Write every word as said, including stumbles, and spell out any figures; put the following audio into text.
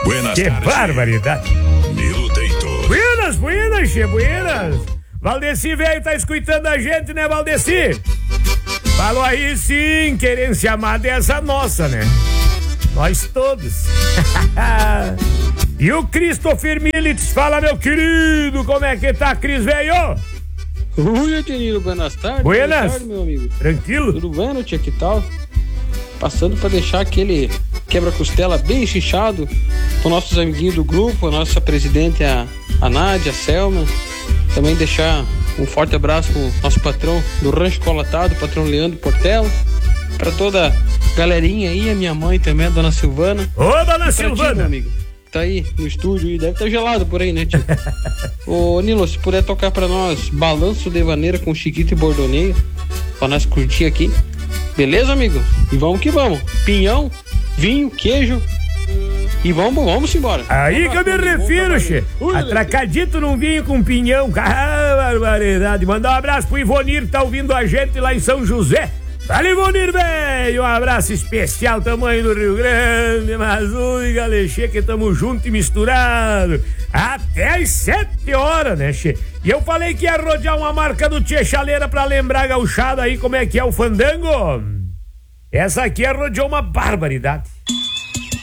Buenas que tardes. barbaridade. Nilo Deitor. Buenas, buenas, che, buenas. Valdeci velho tá escutando a gente, né, Valdeci? Falou aí sim, querência amada é essa nossa, né? Nós todos. E o Christopher Militz, fala, meu querido, como é que tá, Cris, velho? Oi, Atenilo, buenas tardes. Buenas. Boa tarde, meu amigo. Tranquilo? Tudo bem, tia, que tal? Passando pra deixar aquele quebra-costela bem chinchado com nossos amiguinhos do grupo, a nossa presidente, a, a Nádia, a Selma. Também deixar um forte abraço pro nosso patrão do Rancho Colatado, o patrão Leandro Portela. Pra toda a galerinha aí, a minha mãe também, a dona Silvana. Ô, dona e Silvana! Ti, meu amigo, tá aí no estúdio e deve estar gelado por aí, né, tio? Ô, Nilo, se puder tocar pra nós Balanço de Vaneira com Chiquito e Bordoneio, pra nós curtir aqui. Beleza, amigo? E vamos que vamos. Pinhão, vinho, queijo e vamos, vamos embora. Aí que eu me refiro, che. Atracadito num vinho com pinhão. Ah, barbaridade. Mandar um abraço pro Ivonir que tá ouvindo a gente lá em São José. Fala, Ivonir, velho. Um abraço especial, tamanho do Rio Grande, Mazul e Galexê, que tamo junto e misturado. Até às sete horas, né, che? E eu falei que ia rodear uma marca do Tchê Chaleira pra lembrar a gauchada aí como é que é o fandango. Essa aqui rodeou uma barbaridade.